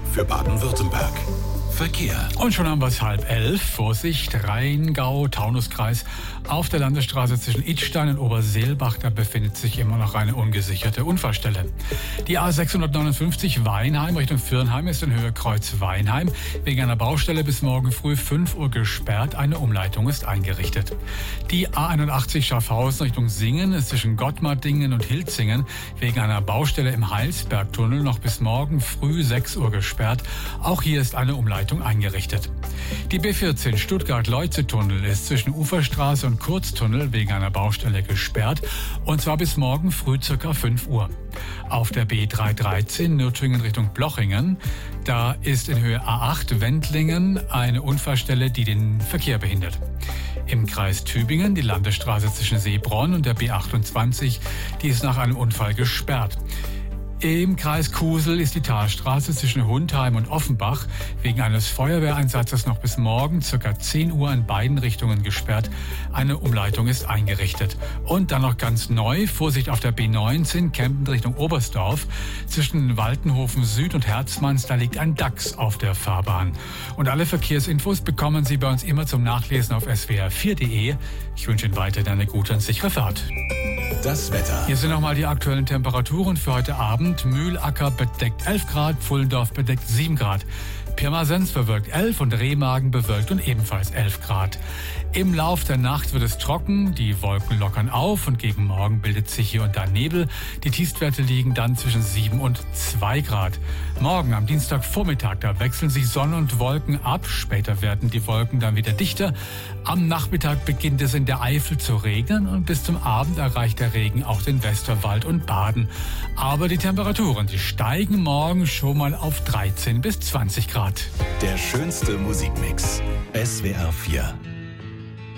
für Baden-Württemberg. Verkehr. Und schon haben wir es 10:30. Vorsicht, Rheingau-Taunus-Kreis. Auf der Landesstraße zwischen Idstein und Oberseelbach, da befindet sich immer noch eine ungesicherte Unfallstelle. Die A659 Weinheim Richtung Viernheim ist in Höhe Kreuz Weinheim. Wegen einer Baustelle bis morgen früh 5 Uhr gesperrt. Eine Umleitung ist eingerichtet. Die A81 Schaffhausen Richtung Singen ist zwischen Gottmardingen und Hilzingen wegen einer Baustelle im Heilsbergtunnel noch bis morgen früh 6 Uhr gesperrt. Auch hier ist eine Umleitung eingerichtet. Die B14 Stuttgart-Leutze-Tunnel ist zwischen Uferstraße und Kurztunnel wegen einer Baustelle gesperrt, und zwar bis morgen früh ca. 5 Uhr. Auf der B313 Nürtingen Richtung Blochingen, da ist in Höhe A8 Wendlingen eine Unfallstelle, die den Verkehr behindert. Im Kreis Tübingen die Landesstraße zwischen Seebronn und der B28, die ist nach einem Unfall gesperrt. Im Kreis Kusel ist die Talstraße zwischen Hundheim und Offenbach wegen eines Feuerwehreinsatzes noch bis morgen ca. 10 Uhr in beiden Richtungen gesperrt. Eine Umleitung ist eingerichtet. Und dann noch ganz neu, Vorsicht auf der B19, Kempen Richtung Oberstdorf. Zwischen Waltenhofen Süd und Herzmanns, da liegt ein Dachs auf der Fahrbahn. Und alle Verkehrsinfos bekommen Sie bei uns immer zum Nachlesen auf swr4.de. Ich wünsche Ihnen weiterhin eine gute und sichere Fahrt. Das Wetter. Hier sind nochmal die aktuellen Temperaturen für heute Abend. Mühlacker bedeckt 11 Grad, Pfullendorf bedeckt 7 Grad. Pirmasens bewölkt 11 und Remagen bewölkt und ebenfalls 11 Grad. Im Lauf der Nacht wird es trocken, die Wolken lockern auf und gegen Morgen bildet sich hier und da Nebel. Die Tiefstwerte liegen dann zwischen 7 und 2 Grad. Morgen am Dienstagvormittag, da wechseln sich Sonne und Wolken ab. Später werden die Wolken dann wieder dichter. Am Nachmittag beginnt es in der Eifel zu regnen und bis zum Abend erreicht der Regen auch den Westerwald und Baden. Aber die Temperaturen, die steigen morgen schon mal auf 13 bis 20 Grad. Der schönste Musikmix. SWR 4.